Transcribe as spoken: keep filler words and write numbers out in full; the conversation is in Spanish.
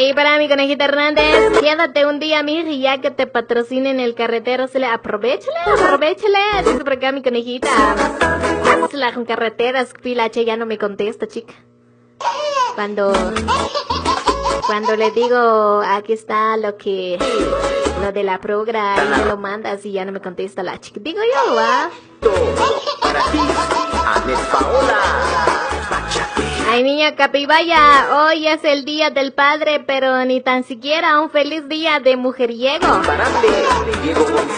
Ahí para mi conejita Hernández, quédate un día, mi ya que te patrocinen el carretero, se le aprovechale, aprovechale, dice por acá mi conejita. Hazla con carreteras, pilache, ya no me contesta, chica. Cuando, cuando le digo, aquí está lo que, lo de la progra, y me lo mandas y ya no me contesta la chica. Digo yo, ¿va? Para ti, Anet Paola. Ay, niña Capibaya, hoy es el día del padre, pero ni tan siquiera un feliz día de mujeriego. Imparable, Diego González.